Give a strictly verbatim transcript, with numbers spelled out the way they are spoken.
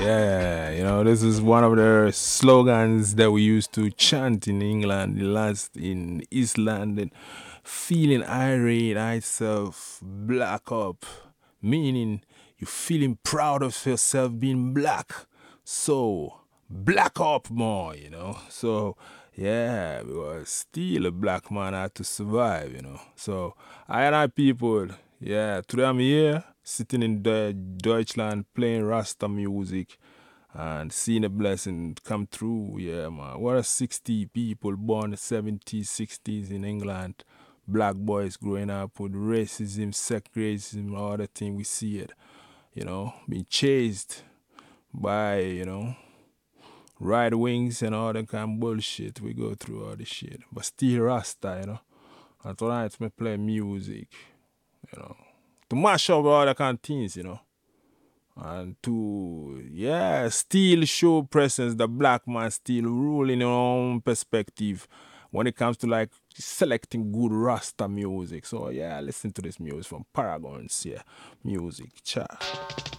Yeah, you know, this is one of the slogans that we used to chant in England, the last in East London. Feeling irate, myself, black up, meaning you feeling proud of yourself being black. So, black up more, you know. So, yeah, because still a black man had to survive, you know. So, I and I people, yeah, today I'm here, sitting in Deu- Deutschland, playing Rasta music and seeing a blessing come through. Yeah, man. What a sixty people born in the seventies, sixties in England. Black boys growing up with racism, sex racism, all the thing we see it, you know, being chased by, you know, right wings and all that kind of bullshit. We go through all this shit. But still Rasta, you know. And tonight me play music, you know. To mash up all the kind of things, you know. And to, yeah, still show presence, the black man still ruling your own perspective when it comes to like selecting good Rasta music. So yeah, listen to this music from Paragons, yeah, music, cha.